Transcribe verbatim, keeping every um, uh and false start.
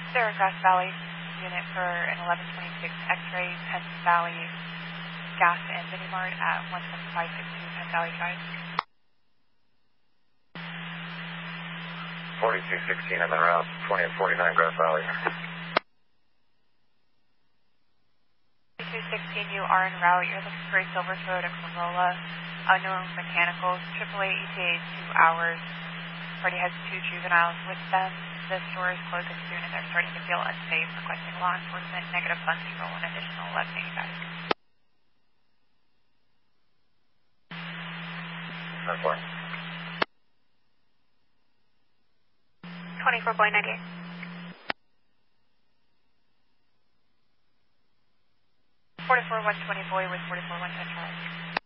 Sarah Grass Valley unit for an eleven twenty-six X-ray, Penn Valley Gas and Minimart at one seven five six two Penn Valley Drive. forty-two sixteen on the route, twenty and forty-nine Grass Valley. forty-two sixteen, you are en route. You're looking for a silver Toyota Corolla, unknown mechanicals, triple A E T A, two hours. Party has two juveniles with them. The store is closing soon and they're starting to feel unsafe, requesting law enforcement, negative funds control, and additional eleven eighty-five. That's fine. twenty-four point nine eight. forty-four one twenty-four with forty-four one ten.